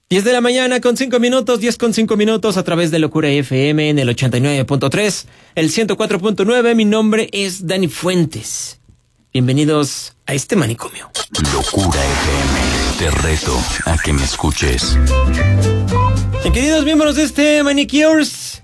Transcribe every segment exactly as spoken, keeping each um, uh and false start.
diez de la mañana con cinco minutos, diez con cinco minutos a través de Locura F M en el ochenta y nueve punto tres, el ciento cuatro punto nueve. Mi nombre es Dani Fuentes. Bienvenidos a este manicomio. Locura F M, te reto a que me escuches. Y queridos miembros de este Manicures,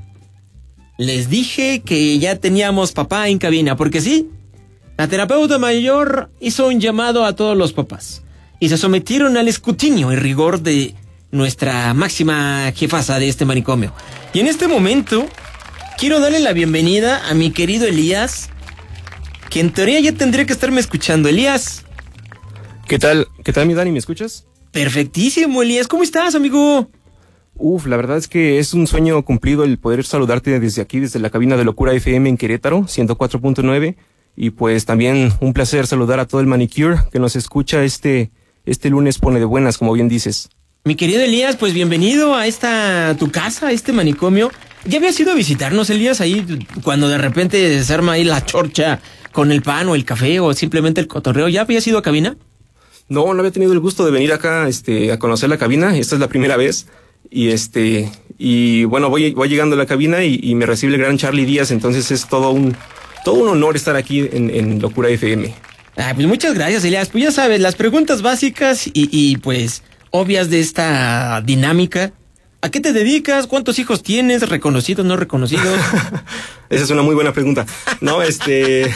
les dije que ya teníamos papá en cabina, porque sí, la terapeuta mayor hizo un llamado a todos los papás y se sometieron al escrutinio y rigor de nuestra máxima jefasa de este manicomio. Y en este momento quiero darle la bienvenida a mi querido Elías, que en teoría ya tendría que estarme escuchando. Elías. ¿Qué tal? ¿Qué tal, mi Dani? ¿Me escuchas? Perfectísimo, Elías. ¿Cómo estás, amigo? Uf, la verdad es que es un sueño cumplido el poder saludarte desde aquí, desde la cabina de Locura F M en Querétaro, ciento cuatro punto nueve. Y pues también un placer saludar a todo el manicure que nos escucha este, este lunes pone de buenas, como bien dices. Mi querido Elías, pues bienvenido a esta, tu casa, a este manicomio. ¿Ya habías ido a visitarnos, Elías, ahí cuando de repente se arma ahí la chorcha con el pan o el café o simplemente el cotorreo? ¿Ya habías ido a cabina? No, no había tenido el gusto de venir acá, este, a conocer la cabina. Esta es la primera vez. Y este, y bueno, voy, voy llegando a la cabina y, y me recibe el gran Charlie Díaz. Entonces es todo un, todo un honor estar aquí en, en Locura F M. Ah, pues muchas gracias, Elías. Pues ya sabes, las preguntas básicas y, y pues obvias de esta dinámica. ¿A qué te dedicas? ¿Cuántos hijos tienes? ¿Reconocidos, no reconocidos? Esa es una muy buena pregunta. No, este...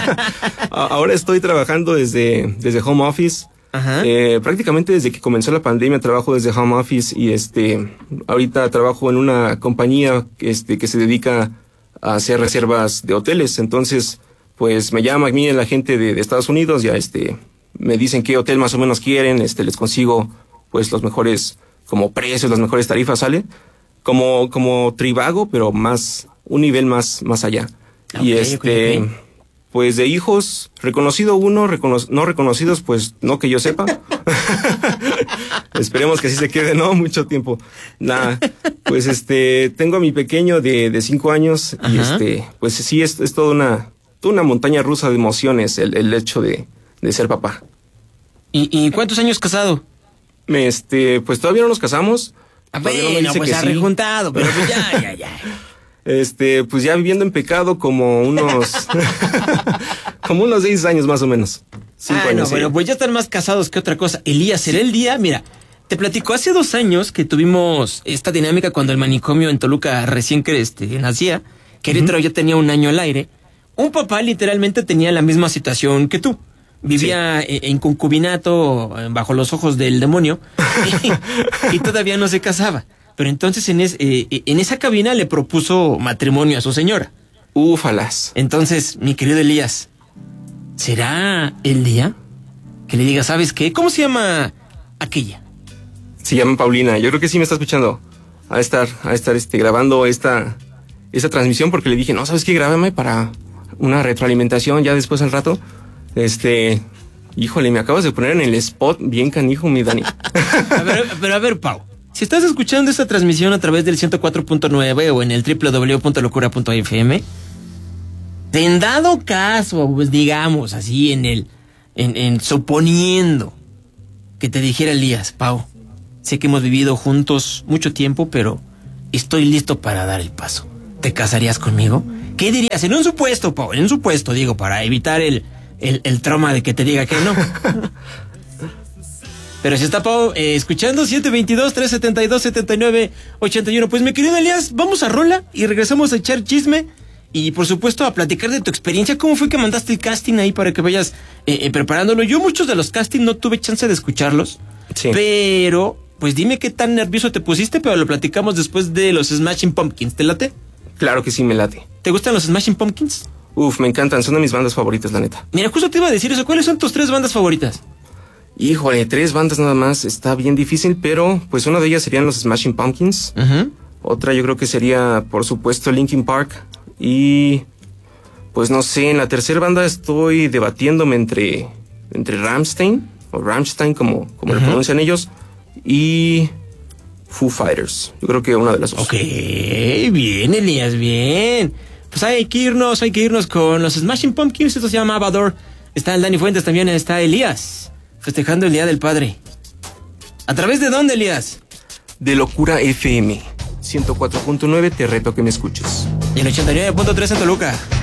ahora estoy trabajando desde, desde home office. Ajá. Eh, prácticamente desde que comenzó la pandemia trabajo desde home office y este... ahorita trabajo en una compañía este, que se dedica a hacer reservas de hoteles. Entonces, pues me llama a mí la gente de, de Estados Unidos, ya este... me dicen qué hotel más o menos quieren, este, les consigo pues los mejores como precios, las mejores tarifas, sale como como Trivago, pero más un nivel más más allá. Okay, y este okay, okay. Pues de hijos reconocido uno, recono- no reconocidos pues no que yo sepa. Esperemos que así se quede, no mucho tiempo. Nada, pues este tengo a mi pequeño de de cinco años. Ajá. Y este pues sí es es toda una toda una montaña rusa de emociones el el hecho de de ser papá. ¿Y y cuántos años casado? Este, pues todavía no nos casamos. Ah, bueno, no no, pues ha sí. rejuntado, pero pues ya, ya, ya. Este, pues ya viviendo en pecado como unos... como unos seis años más o menos. Cinco ah, años. No, sí. Bueno, pues ya están más casados que otra cosa. Elías, será el día, mira, te platico, hace dos años que tuvimos esta dinámica cuando el manicomio en Toluca recién que este, nacía, Querétaro uh-huh. ya tenía un año al aire. Un papá literalmente tenía la misma situación que tú. Vivía sí. en concubinato bajo los ojos del demonio y, y todavía no se casaba. Pero entonces en, es, eh, en esa cabina le propuso matrimonio a su señora. Úfalas. Entonces, mi querido Elías, ¿será el día que le diga, ¿sabes qué? ¿Cómo se llama aquella? Se llama Paulina. Yo creo que sí me está escuchando. A estar, a estar este, grabando esta, esta transmisión porque le dije, no, ¿sabes qué? Grábame para una retroalimentación ya después al rato. Este, híjole, me acabas de poner en el spot bien canijo, mi Dani. A ver, pero a ver, Pau, si estás escuchando esta transmisión a través del ciento cuatro punto nueve o en el doble u doble u doble u punto locura punto f m, en dado caso, pues digamos así, en el, en, en suponiendo que te dijera Elías, Pau, sé que hemos vivido juntos mucho tiempo, pero estoy listo para dar el paso. ¿Te casarías conmigo? ¿Qué dirías? En un supuesto, Pau, en un supuesto, digo, para evitar el El, el trauma de que te diga que no. Pero si está Pau eh, escuchando, siete dos dos, tres siete dos, siete nueve ocho uno. Pues mi querido Elías, vamos a rola y regresamos a echar chisme y por supuesto a platicar de tu experiencia. ¿Cómo fue que mandaste el casting ahí para que vayas eh, eh, preparándolo? Yo muchos de los castings no tuve chance de escucharlos. Sí. Pero, pues dime qué tan nervioso te pusiste, pero lo platicamos después de los Smashing Pumpkins. ¿Te late? Claro que sí, me late. ¿Te gustan los Smashing Pumpkins? Uf, me encantan, son de mis bandas favoritas, la neta. Mira, justo te iba a decir eso. ¿Cuáles son tus tres bandas favoritas? Híjole, tres bandas nada más, está bien difícil, pero pues una de ellas serían los Smashing Pumpkins. Uh-huh. Otra yo creo que sería, por supuesto, Linkin Park. Y pues no sé, en la tercera banda estoy debatiéndome entre, entre Rammstein, o Rammstein como, como uh-huh. lo pronuncian ellos, y Foo Fighters. Yo creo que una de las dos. Ok, bien, Elías, bien. Pues hay que irnos, hay que irnos con los Smashing Pumpkins. Esto se llama Abador. Está el Dani Fuentes, también está Elías, festejando el Día del Padre. ¿A través de dónde, Elías? de Locura F M. ciento cuatro punto nueve, te reto a que me escuches. Y el ochenta y nueve punto tres en Toluca.